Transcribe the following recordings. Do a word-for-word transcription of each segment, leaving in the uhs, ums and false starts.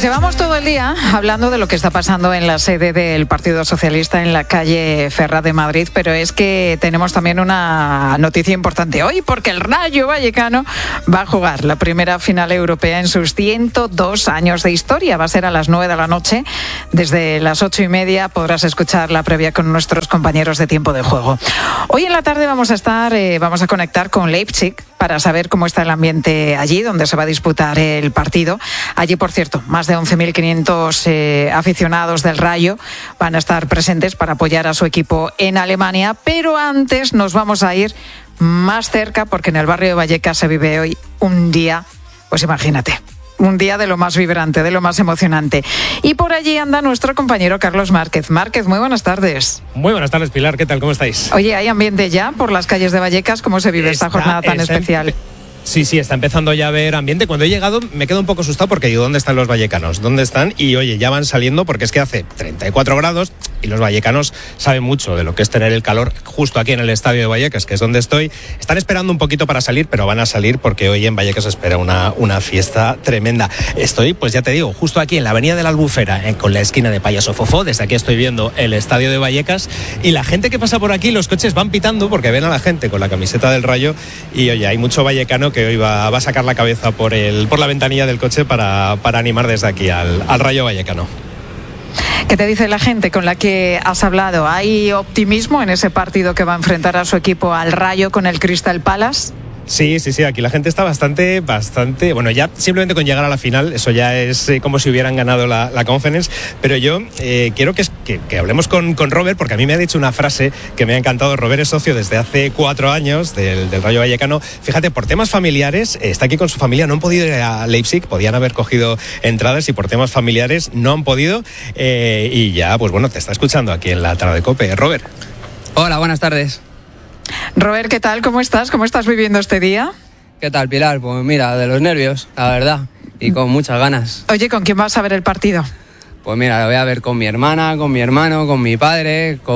Pues llevamos todo el día hablando de lo que está pasando en la sede del Partido Socialista en la calle Ferraz de Madrid, pero es que tenemos también una noticia importante hoy, porque el Rayo Vallecano va a jugar la primera final europea en sus ciento dos años de historia. Va a ser a las nueve de la noche. Desde las ocho y media podrás escuchar la previa con nuestros compañeros de Tiempo de Juego. Hoy en la tarde vamos a estar, eh, vamos a conectar con Leipzig para saber cómo está el ambiente allí, donde se va a disputar el partido. Allí, por cierto, más de once mil quinientos eh, aficionados del Rayo van a estar presentes para apoyar a su equipo en Alemania, pero antes nos vamos a ir más cerca, porque en el barrio de Vallecas se vive hoy un día, pues imagínate, un día de lo más vibrante, de lo más emocionante. Y por allí anda nuestro compañero Carlos Márquez. Márquez, muy buenas tardes. Muy buenas tardes, Pilar. ¿Qué tal? ¿Cómo estáis? Oye, ¿hay ambiente ya por las calles de Vallecas? ¿Cómo se vive esta, esta jornada tan esta especial? En... Sí, sí, está empezando ya a haber ambiente. Cuando he llegado me quedo un poco asustado porque digo, ¿dónde están los vallecanos? ¿Dónde están? Y oye, ya van saliendo porque es que hace treinta y cuatro grados y los vallecanos saben mucho de lo que es tener el calor justo aquí en el estadio de Vallecas, que es donde estoy. Están esperando un poquito para salir, pero van a salir porque hoy en Vallecas espera una, una fiesta tremenda. Estoy, pues ya te digo, justo aquí en la avenida de la Albufera, eh, con la esquina de Payaso Fofó. Desde aquí estoy viendo el estadio de Vallecas y la gente que pasa por aquí, los coches van pitando porque ven a la gente con la camiseta del Rayo y oye, hay mucho vallecano que hoy va, va a sacar la cabeza por, el, por la ventanilla del coche para, para animar desde aquí al, al Rayo Vallecano. ¿Qué te dice la gente con la que has hablado? ¿Hay optimismo en ese partido que va a enfrentar a su equipo al Rayo con el Crystal Palace? Sí, sí, sí, aquí la gente está bastante, bastante, bueno, ya simplemente con llegar a la final, eso ya es eh, como si hubieran ganado la, la Conference, pero yo eh, quiero que, que, que hablemos con, con Robert, porque a mí me ha dicho una frase que me ha encantado. Robert es socio desde hace cuatro años del, del Rayo Vallecano. Fíjate, por temas familiares, está aquí con su familia, no han podido ir a Leipzig, podían haber cogido entradas y por temas familiares no han podido, eh, y ya, pues bueno, te está escuchando aquí en la tarde de COPE. Robert. Hola, buenas tardes. Robert, ¿qué tal? ¿Cómo estás? ¿Cómo estás viviendo este día? ¿Qué tal, Pilar? Pues mira, de los nervios, la verdad, y con muchas ganas. Oye, ¿con quién vas a ver el partido? Pues mira, lo voy a ver con mi hermana, con mi hermano, con mi padre, con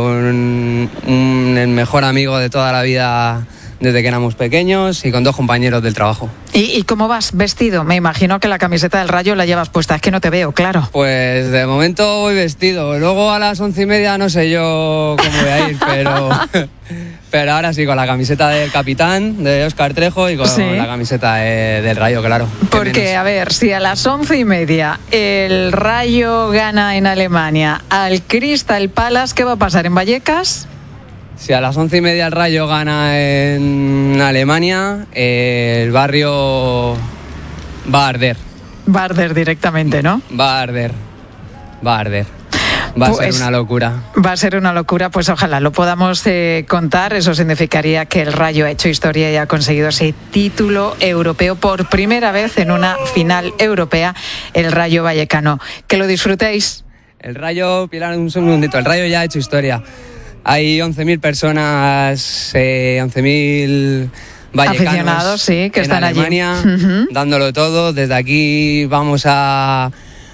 un, el mejor amigo de toda la vida desde que éramos pequeños y con dos compañeros del trabajo. ¿Y, y cómo vas vestido? Me imagino que la camiseta del Rayo la llevas puesta, es que no te veo, claro. Pues de momento voy vestido, luego a las once y media no sé yo cómo voy a ir, pero, pero ahora sí, con la camiseta del capitán, de Óscar Trejo, y con ¿sí? la camiseta de, del Rayo, claro. Porque, a ver, si a las once y media el Rayo gana en Alemania al Crystal Palace, ¿qué va a pasar en Vallecas? Si a las once y media el Rayo gana en Alemania, eh, el barrio va a arder. Va a arder directamente, ¿no? Va a arder, va a arder. Va pues, a ser una locura. Va a ser una locura, pues ojalá lo podamos eh, contar. Eso significaría que el Rayo ha hecho historia y ha conseguido ese título europeo por primera vez en una final europea, el Rayo Vallecano. Que lo disfrutéis. El Rayo, Pilar, un segundito, el Rayo ya ha hecho historia. Hay once mil personas, eh, once mil vallecanos aficionados, sí, que en están Alemania, allí. Uh-huh. dándolo todo. Desde aquí vamos a,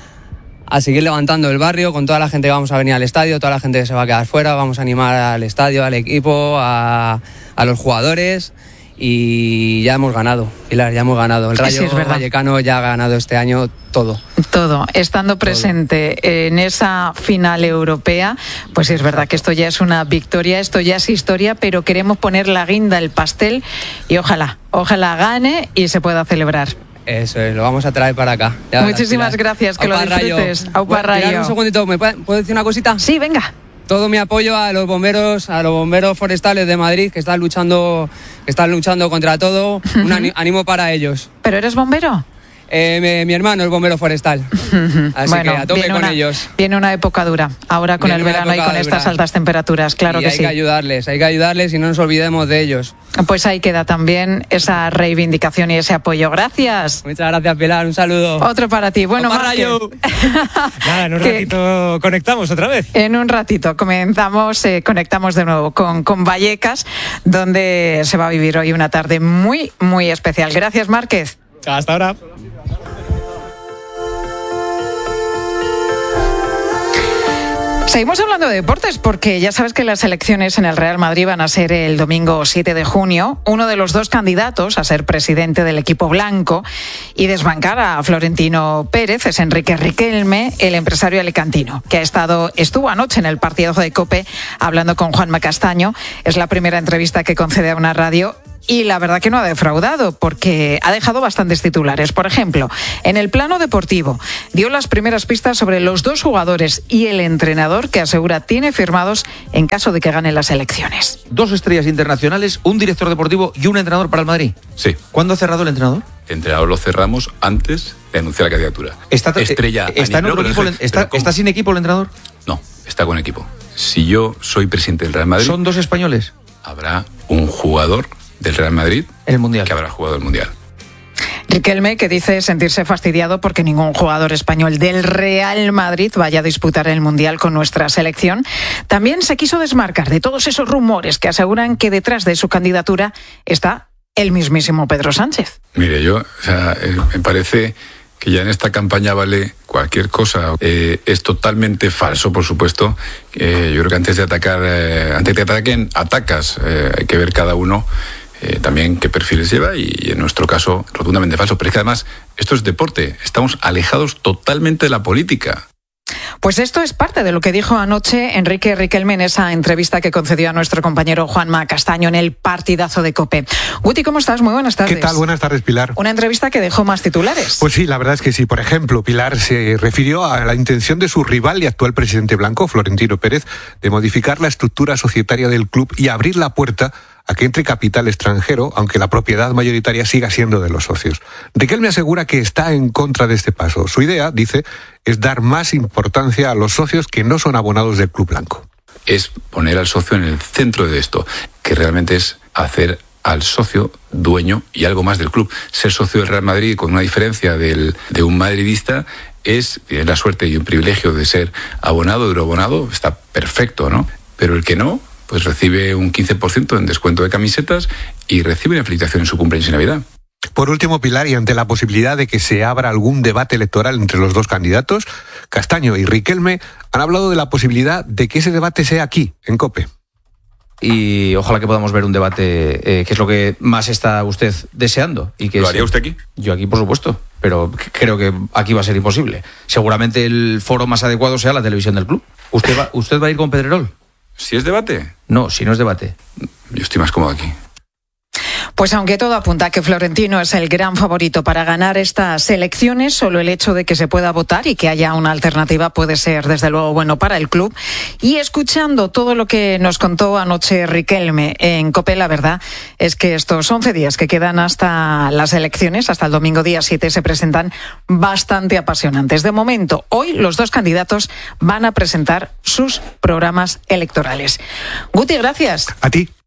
a seguir levantando el barrio con toda la gente que vamos a venir al estadio, toda la gente que se va a quedar fuera. Vamos a animar al estadio, al equipo, a, a los jugadores. Y ya hemos ganado, Pilar, ya hemos ganado. El Rayo sí, Vallecano ya ha ganado este año todo. Todo, estando presente todo. En esa final europea, pues sí, es verdad que esto ya es una victoria, esto ya es historia, pero queremos poner la guinda, el pastel, y ojalá, ojalá gane y se pueda celebrar. Eso es, lo vamos a traer para acá. Ya Muchísimas gracias, que Aupa lo disfrutes. Aupa Rayo. Pilar, un segundito, ¿me puedo decir una cosita? Sí, venga. Todo mi apoyo a los bomberos, a los bomberos forestales de Madrid que están luchando, que están luchando contra todo. Uh-huh. Un ánimo para ellos. ¿Pero eres bombero? Eh, mi, mi hermano es bombero forestal. Uh-huh. Así bueno, que a tope con una, ellos. Viene una época dura, ahora con viene el verano y con estas altas temperaturas, claro y que hay sí. Hay que ayudarles, hay que ayudarles y no nos olvidemos de ellos. Pues ahí queda también esa reivindicación y ese apoyo. Gracias. Muchas gracias, Pilar, un saludo. Otro para ti. Bueno, Rayo. Nada, en un que, ratito conectamos otra vez. En un ratito comenzamos, eh, conectamos de nuevo con, con Vallecas, donde se va a vivir hoy una tarde muy, muy especial. Gracias, Márquez. Hasta ahora. Seguimos hablando de deportes porque ya sabes que las elecciones en el Real Madrid van a ser el domingo siete de junio. Uno de los dos candidatos a ser presidente del equipo blanco y desbancar a Florentino Pérez es Enrique Riquelme, el empresario alicantino, que ha estado, estuvo anoche en el partidazo de COPE hablando con Juanma Castaño. Es la primera entrevista que concede a una radio. Y la verdad que no ha defraudado, porque ha dejado bastantes titulares. Por ejemplo, en el plano deportivo, dio las primeras pistas sobre los dos jugadores y el entrenador que asegura tiene firmados en caso de que ganen las elecciones. Dos estrellas internacionales, un director deportivo y un entrenador para el Madrid. Sí. ¿Cuándo ha cerrado el entrenador? El entrenador lo cerramos antes de anunciar la candidatura. ¿Está, Estrella está, en no, otro equipo, es, está, ¿Está sin equipo el entrenador? No, está con equipo. Si yo soy presidente del Real Madrid... ¿Son dos españoles? Habrá un jugador del Real Madrid el Mundial. que habrá jugado el Mundial. Riquelme, que dice sentirse fastidiado porque ningún jugador español del Real Madrid vaya a disputar el Mundial con nuestra selección, también se quiso desmarcar de todos esos rumores que aseguran que detrás de su candidatura está el mismísimo Pedro Sánchez. Mire, yo, o sea, eh, me parece que ya en esta campaña vale cualquier cosa. Eh, es totalmente falso, por supuesto. Eh, yo creo que antes de atacar, eh, antes de que ataquen, atacas. Eh, hay que ver cada uno eh, también qué perfiles lleva y, y en nuestro caso, rotundamente falso. Pero es que además, esto es deporte. Estamos alejados totalmente de la política. Pues esto es parte de lo que dijo anoche Enrique Riquelme en esa entrevista que concedió a nuestro compañero Juanma Castaño en el partidazo de COPE. Guti, ¿cómo estás? Muy buenas tardes. ¿Qué tal? Buenas tardes, Pilar. Una entrevista que dejó más titulares. Pues sí, la verdad es que sí. Por ejemplo, Pilar se refirió a la intención de su rival y actual presidente blanco, Florentino Pérez, de modificar la estructura societaria del club y abrir la puerta a que entre capital extranjero, aunque la propiedad mayoritaria siga siendo de los socios. Riquelme asegura que está en contra de este paso. Su idea, dice, es dar más importancia a los socios que no son abonados del club blanco. Es poner al socio en el centro de esto, que realmente es hacer al socio dueño y algo más del club. Ser socio del Real Madrid, con una diferencia del, de un madridista, es, tiene la suerte y un privilegio de ser abonado, euroabonado, está perfecto, ¿no? Pero el que no, pues recibe un quince por ciento en descuento de camisetas y recibe una felicitación en su cumpleaños y Navidad. Por último, Pilar, y ante la posibilidad de que se abra algún debate electoral entre los dos candidatos, Castaño y Riquelme han hablado de la posibilidad de que ese debate sea aquí, en COPE. Y ojalá que podamos ver un debate, eh, que es lo que más está usted deseando. Y que ¿Lo es, haría usted aquí? Yo aquí, por supuesto, pero creo que aquí va a ser imposible. Seguramente el foro más adecuado sea la televisión del club. ¿Usted va, usted va a ir con Pedrerol? ¿Si es debate? No, si no es debate. Yo estoy más cómodo aquí. Pues aunque todo apunta a que Florentino es el gran favorito para ganar estas elecciones, solo el hecho de que se pueda votar y que haya una alternativa puede ser desde luego bueno para el club. Y escuchando todo lo que nos contó anoche Riquelme en COPE, la verdad es que estos once días que quedan hasta las elecciones, hasta el domingo día siete, se presentan bastante apasionantes. De momento, hoy los dos candidatos van a presentar sus programas electorales. Guti, gracias. A ti.